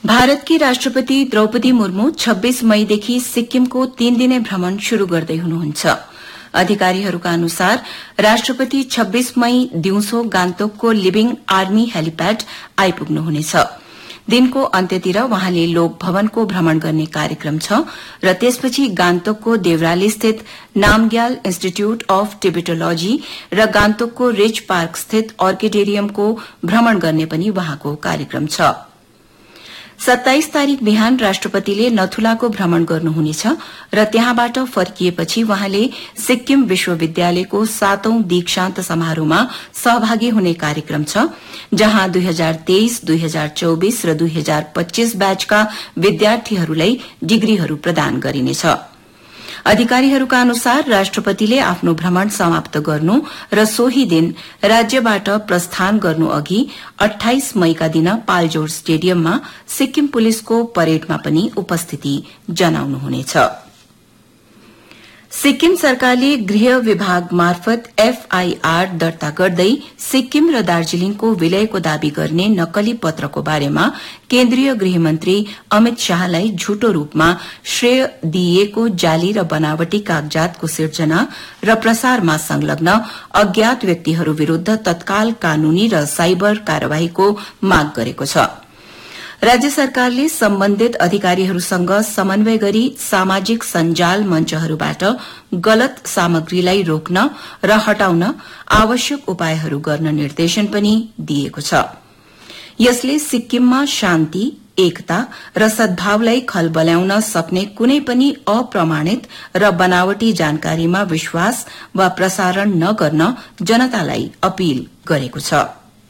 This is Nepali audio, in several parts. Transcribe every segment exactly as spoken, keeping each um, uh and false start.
भारतकी राष्ट्रपति द्रौपदी मुर्मू छब्बीस मईदेखि सिक्किमको तीन दिने भ्रमण शुरू गर्दै हुनुहुन्छ। अधिकारीहरूका अनुसार राष्ट्रपति छब्बीस मई दिउँसो गान्तोकको लिभिङ आर्मी हेलिप्याड आइपुग्नुहुनेछ। दिनको अन्त्यतिर वहाँले लोक भवनको भ्रमण गर्ने कार्यक्रम छ र त्यसपछि गान्तोकको देवराली स्थित नामग्याल इन्स्टिच्यूट अफ टिबेटोलोजी र गान्तोकको रिज पार्क स्थित अर्किडेरियमको भ्रमण गर्ने पनि वहाँको कार्यक्रम छ। सत्ताइस तारीक बिहान राष्ट्रपतिले नथुलाको भ्रमण गर्नुहुनेछ र त्यहाँबाट फर्किएपछि वहाँले सिक्किम विश्वविद्यालयको सातौं दीक्षान्त समारोहमा सहभागी हुने कार्यक्रम छ, जहाँ दुई हजार तेइस दुई हजार चौबिस र दुई हजार पच्चीस ब्याचका विद्यार्थीहरूलाई डिग्रीहरू प्रदान गरिनेछ। अधिकारीहरूका अनुसार राष्ट्रपतिले आफ्नो भ्रमण समाप्त गर्नु र सोही दिन राज्यबाट प्रस्थान गर्नु अघि अट्ठाइस मईका दिन पाल्जोर स्टेडियममा सिक्किम पुलिसको परेडमा पनि उपस्थिति जनाउनुहुनेछ। सिक्किम सरकारले गृह विभाग मार्फत एफआईआर दर्ता गर्दै सिक्किम र दार्जीलिङको विलयको दावी गर्ने नक्कली पत्रको बारेमा केन्द्रीय गृहमन्त्री अमित शाहलाई झूटो रूपमा श्रेय दिइएको जाली र बनावटी कागजातको सिर्जना र प्रसारमा संलग्न अज्ञात व्यक्तिहरू विरूद्ध तत्काल कानूनी र साइबर कार्यवाहीको माग गरेको छ। राज्य सरकारले सम्बन्धित अधिकारीहरूसँग समन्वय गरी सामाजिक सञ्जाल मञ्चहरूबाट गलत सामग्रीलाई रोक्न र हटाउन आवश्यक उपायहरू गर्न निर्देशन पनि दिएको छ। यसले सिक्किममा शान्ति, एकता र सद्भावलाई खलबल्याउन सक्ने कुनै पनि अप्रमाणित र बनावटी जानकारीमा विश्वास वा प्रसारण नगर्न जनतालाई अपील गरेको छ।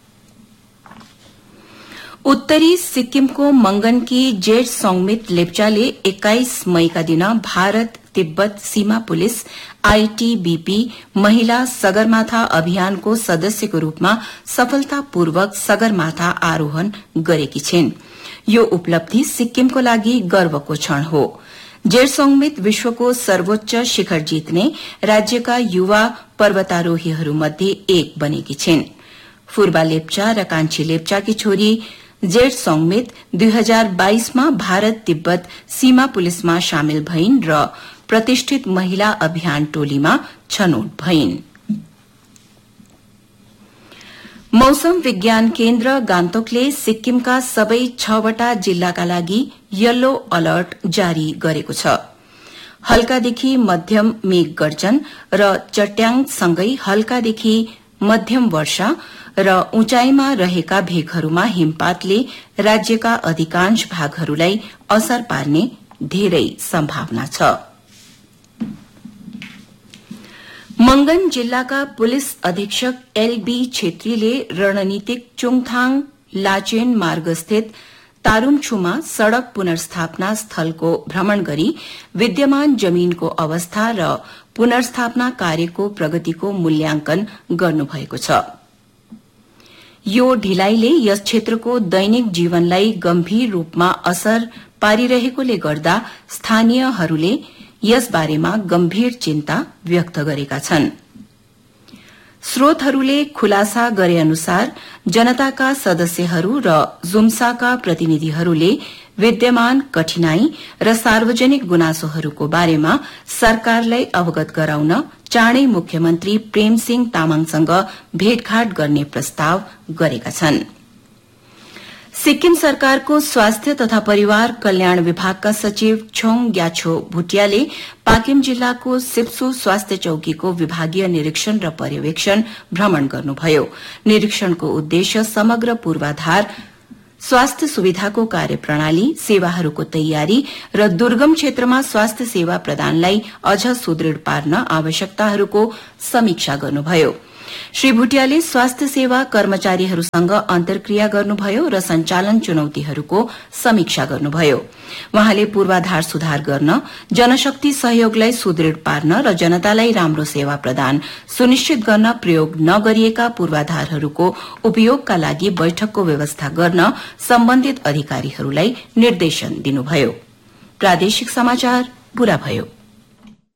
उत्तरी सिक्किमको मंगनकी जेठ सोङमित लेप्चाले एक्काइस मईका दिन भारत तिब्बत सीमा पुलिस आईटीबीपी महिला सगरमाथा अभियानको सदस्यको रूपमा सफलतापूर्वक सगरमाथा आरोहण गरेकी छिन्। यो उपलब्धि सिक्किमको लागि गर्वको क्षण हो। जेठसोङमित विश्वको सर्वोच्च शिखर जित्ने राज्यका युवा पर्वतारोहीहरूमध्ये एक बनेकी छिन्। फुर्बा लेप्चा र कान्छी लेप्चाकी छोरी जेठ सोङमित दुई हजार बाइसमा भारत तिब्बत सीमा पुलिसमा सामेल भइन् र प्रतिष्ठित महिला अभियान टोलीमा छनौट भइन्। मौसम विज्ञान केन्द्र गान्तोकले सिक्किमका सबै छवटा जिल्लाका लागि येलो अलर्ट जारी गरेको छ। हल्कादेखि मध्यम मेघ गर्जन र चट्याङसँगै हल्कादेखि मध्यम वर्षा र उचाइमा रहेका भेगहरूमा हिमपातले राज्यका अधिकांश भागहरूलाई असर पार्ने धेरै सम्भावना छ। मंगन जिल्लाका पुलिस अधीक्षक एलबी छेत्रीले रणनीतिक चुङथाङ लाचेन मार्गस्थित तारुङछुमा सड़क पुनर्स्थापना स्थलको भ्रमण गरी विद्यमान जमीनको अवस्था र पुनर्स्थापना कार्यको प्रगतिको मूल्याङ्कन गर्नुभएको छ। यो ढिलाइले यस क्षेत्रको दैनिक जीवनलाई गम्भीर रूपमा असर पारिरहेकोले गर्दा स्थानीयहरूले यस बारेमा गम्भीर चिन्ता व्यक्त गरेका छन्। स्रोतहरूले खुलासा गरे अनुसार जनताका सदस्यहरू र जुम्साका प्रतिनिधिहरूले विद्यमान कठिनाई र सार्वजनिक गुनासोहरूको बारेमा सरकारलाई अवगत गराउन चाँडै मुख्यमन्त्री प्रेमसिंह तामाङसँग भेटघाट गर्ने प्रस्ताव गरेका छन्। सिक्किम सरकारको स्वास्थ्य तथा परिवार कल्याण विभागका सचिव छोङ ग्याछो भुटियाले पाकिम जिल्लाको सिप्सु स्वास्थ्य चौकीको विभागीय निरीक्षण र पर्यवेक्षण भ्रमण गर्नुभयो। निरीक्षणको उद्देश्य समग्र पूर्वाधार स्वास्थ्य सुविधाको कार्यप्रणाली, सेवाहरूको तयारी र दुर्गम क्षेत्रमा स्वास्थ्य सेवा प्रदानलाई अझ सुदृढ़ पार्न आवश्यकताहरूको समीक्षा गर्नुभयो। श्री भुटियाले स्वास्थ्य सेवा कर्मचारीहरूसँग अन्तर्क्रिया गर्नुभयो र सञ्चालन चुनौतीहरूको समीक्षा गर्नुभयो। वहाँले पूर्वाधार सुधार गर्न, जनशक्ति सहयोगलाई सुदृढ़ पार्न र जनतालाई राम्रो सेवा प्रदान सुनिश्चित गर्न प्रयोग नगरिएका पूर्वाधारहरूको उपयोगका लागि बैठकको व्यवस्था गर्न सम्बन्धित अधिकारीहरूलाई निर्देशन दिनुभयो। प्रादेशिक समाचार पूरा भयो।